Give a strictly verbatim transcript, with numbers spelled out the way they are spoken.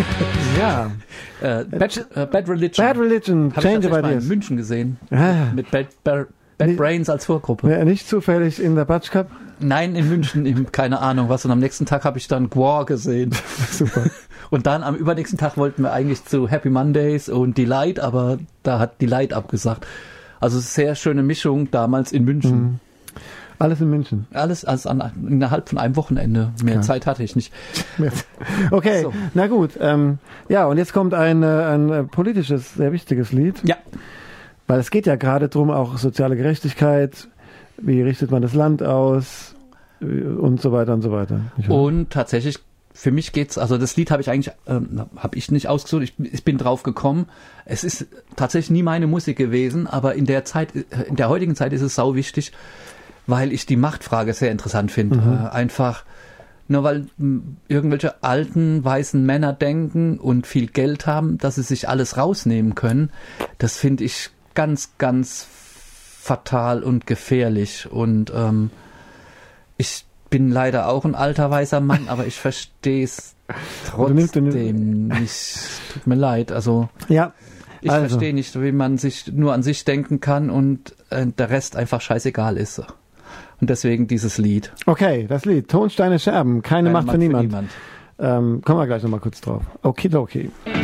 Ja. Äh, Bad, äh, Bad Religion. Bad Religion, Hab Change ich of mal Ideas. in München gesehen. Ah. Mit Bad, Bad, Bad Nee. Brains als Vorgruppe. Ja, nicht zufällig in der Batsch Cup? Nein, in München, im, keine Ahnung was. Und am nächsten Tag habe ich dann Gwar gesehen. Super. Und dann am übernächsten Tag wollten wir eigentlich zu Happy Mondays und Delight, aber da hat Delight abgesagt. Also sehr schöne Mischung damals in München. Mhm. Alles in München. Alles, alles an, innerhalb von einem Wochenende. Mehr Ja. Zeit hatte ich nicht. Okay, So. na gut. Ähm, ja, und jetzt kommt ein, äh, ein äh, politisches, sehr wichtiges Lied. Ja. Weil es geht ja gerade drum, auch soziale Gerechtigkeit, wie richtet man das Land aus äh, und so weiter und so weiter. Nicht wahr? Und tatsächlich, für mich geht's, also das Lied habe ich eigentlich, ähm, habe ich nicht ausgesucht, ich, ich bin drauf gekommen. Es ist tatsächlich nie meine Musik gewesen, aber in der Zeit, in der heutigen Zeit ist es sau wichtig, weil ich die Machtfrage sehr interessant finde. Mhm. Äh, einfach, nur weil m, irgendwelche alten, weißen Männer denken und viel Geld haben, dass sie sich alles rausnehmen können, das finde ich ganz, ganz fatal und gefährlich. Und ähm, ich bin leider auch ein alter, weißer Mann, aber ich verstehe es Du nimmst- du trotzdem nicht. Tut mir leid, also Ja, ich also. verstehe nicht, wie man sich nur an sich denken kann und äh, der Rest einfach scheißegal ist. Und deswegen dieses Lied. Okay, das Lied. Tonsteine Scherben, keine, Keine Macht für niemand. Ähm, kommen wir gleich nochmal kurz drauf. Okidoki.